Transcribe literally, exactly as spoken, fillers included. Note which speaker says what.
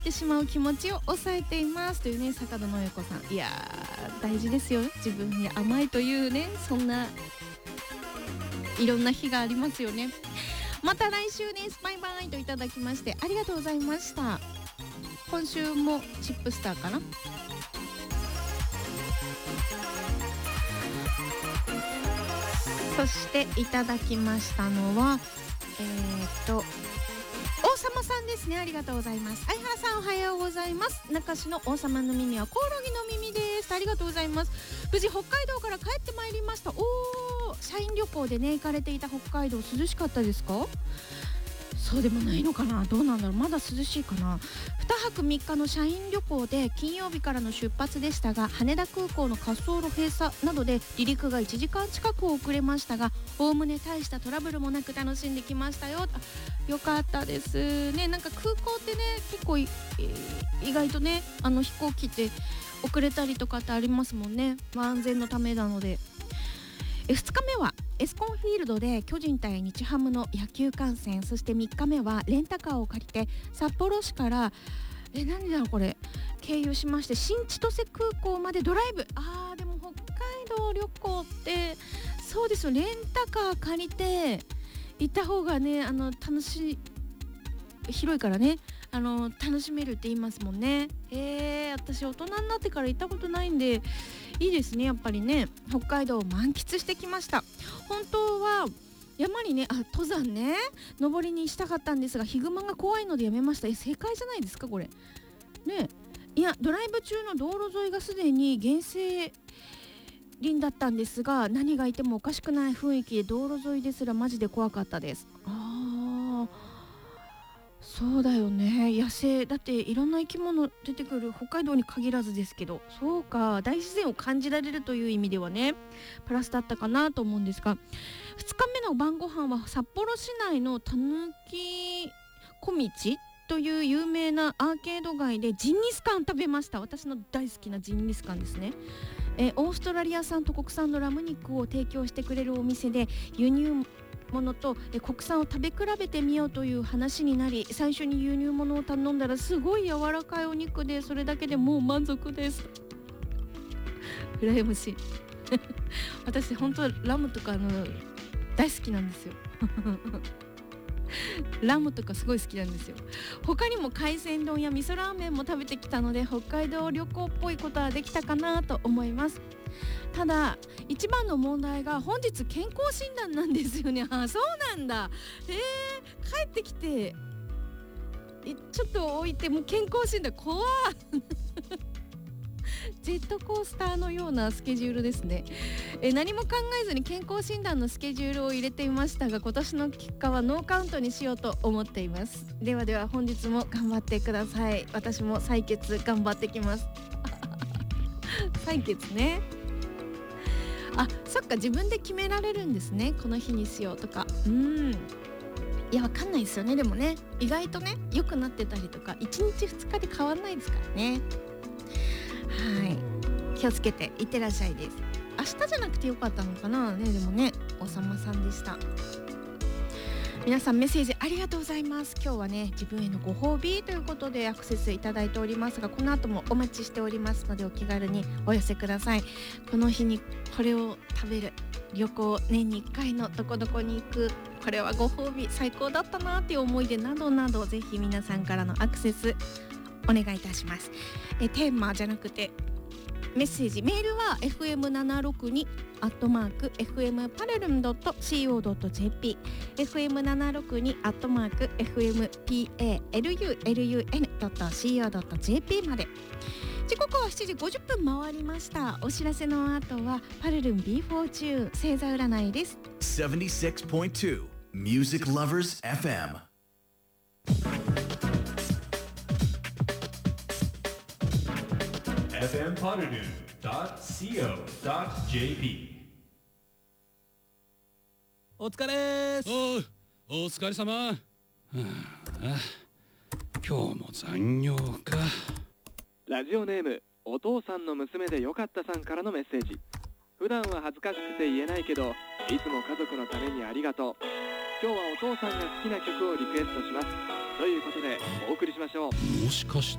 Speaker 1: ってしまう気持ちを抑えていますというね、坂戸のゆこさん。いやー大事ですよ、自分に甘いというね、そんないろんな日がありますよね。また来週です。バイバイといただきましてありがとうございました。今週もチップスターかな。そしていただきましたのはえー、っと王様さんですね。ありがとうございます。相原さんおはようございます。中市の王様の耳はコオロギの耳です。ありがとうございます。無事北海道から帰ってまいりました。おー、社員旅行でね行かれていた北海道涼しかったですか？そうでもないのかな、どうなんだろう、まだ涼しいかな。にはくみっかの社員旅行で金曜日からの出発でしたが、羽田空港の滑走路閉鎖などで離陸がいちじかん近く遅れましたが、おおむね大したトラブルもなく楽しんできましたよ。よかったですね。なんか空港ってね結構、えー、意外とねあの飛行機って遅れたりとかってありますもんね、まあ、安全のためなので。えふつかめはエスコンフィールドで巨人対日ハムの野球観戦、そしてみっかめはレンタカーを借りて札幌市からえ何だろうこれ経由しまして新千歳空港までドライブ。あーでも北海道旅行ってそうですよ、レンタカー借りて行った方がねあの楽しい、広いからねあの楽しめるって言いますもんね。えー、私大人になってから行ったことないんでいいですね。やっぱりね北海道を満喫してきました。本当は山にねあ登山ね登りにしたかったんですがヒグマが怖いのでやめました。え正解じゃないですかこれね。いやドライブ中の道路沿いがすでに原生林だったんですが、何がいてもおかしくない雰囲気で道路沿いですらマジで怖かったです。あーそうだよね、野生だっていろんな生き物出てくる北海道に限らずですけど、そうか大自然を感じられるという意味ではねプラスだったかなと思うんですが、ふつかめの晩ご飯は札幌市内のたぬき小道という有名なアーケード街でジンギスカン食べました。私の大好きなジンギスカンですね。えー、オーストラリア産と国産のラム肉を提供してくれるお店で輸入物とえ国産を食べ比べてみようという話になり、最初に輸入物を頼んだらすごい柔らかいお肉でそれだけでもう満足です。羨ましい私本当ラムとかの大好きなんですよラムとかすごい好きなんですよ。他にも海鮮丼や味噌ラーメンも食べてきたので北海道旅行っぽいことはできたかなと思います。ただ一番の問題が本日健康診断なんですよね。あ、そうなんだ。えー、帰ってきてちょっと置いてもう健康診断怖ジェットコースターのようなスケジュールですね。え何も考えずに健康診断のスケジュールを入れていましたが、今年の結果はノーカウントにしようと思っています。ではでは本日も頑張ってください。私も採血頑張ってきます採血ね。あ、そっか自分で決められるんですね、この日にしようとか。うん、いやわかんないですよね。でもね意外とね良くなってたりとかいちにちふつかで変わんないですからね。はい、気をつけていってらっしゃいです。明日じゃなくてよかったのかなね。でもねおさまさんでした。皆さんメッセージありがとうございます。今日はね自分へのご褒美ということでアクセスいただいておりますが、この後もお待ちしておりますのでお気軽にお寄せください。この日にこれを食べる、旅行年にいっかいのどこどこに行く、これはご褒美最高だったなっていう思い出などなど、ぜひ皆さんからのアクセスお願いいたします。えテーマじゃなくてメッセージ、メールは エフエムななろくに アットマーク エフエムパレルン ドット シーオー ドット ジェーピー エフエムななろくに アットマーク エフエムパレルン ドット シーオー ドット ジェーピー まで。時刻はしちじごじゅっぷん回りました。お知らせの後はパレルン ビーフォー チューン星座占いです。
Speaker 2: セブンティシックスポイントツー Music Lovers エフエム。
Speaker 3: エフエム パレルン ドット シーオー ドット ジェーピー。
Speaker 4: お疲れーす。
Speaker 5: おう、お疲れ様。はあ、今日も残業か。
Speaker 6: ラジオネームお父さんの娘でよかったさんからのメッセージ。普段は恥ずかしくて言えないけどいつも家族のためにありがとう。今日はお父さんが好きな曲をリクエストします。 ということでお送りしましょう。
Speaker 5: もしかし